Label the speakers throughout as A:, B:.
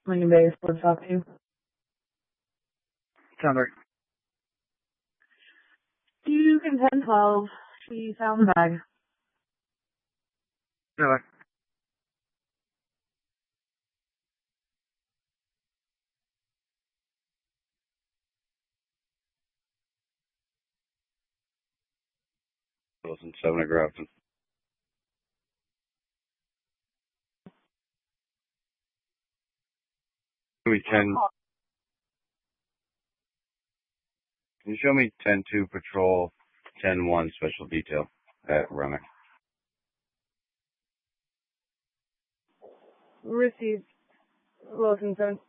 A: Lincoln Bay Sports Talk to.
B: Chandler.
A: Duke and 10-12. She found the bag.
B: Chandler.
C: Wilson, 7 at Grafton. Can you show me 10-2 patrol, 10-1 special detail at Remick?
A: Received. Wilson 7.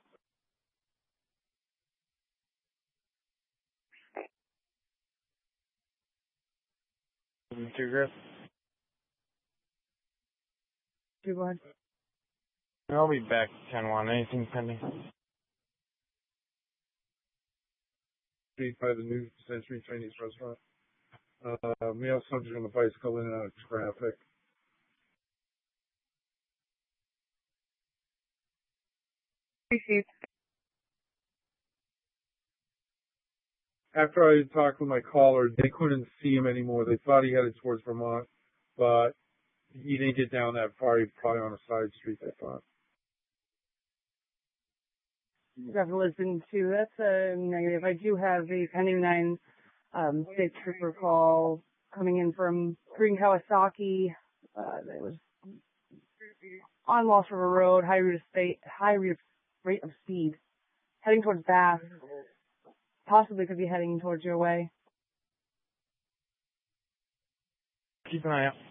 B: Two Griff.
A: 2, go ahead.
B: I'll be back 10-1. Anything pending?
D: Street by the new Century Chinese restaurant. Male subject on the bicycle in and out of traffic.
A: Received.
D: After I talked with my caller, they couldn't see him anymore. They thought he headed towards Vermont, but he didn't get down that far. He was probably on a side street, they thought.
A: You have to listen to. That's a negative. I do have a pending 9 state trooper call coming in from Green Kawasaki. It was on Lost River Road, high rate of speed, heading towards Bath. Possibly could be heading towards your way.
B: Keep an eye out.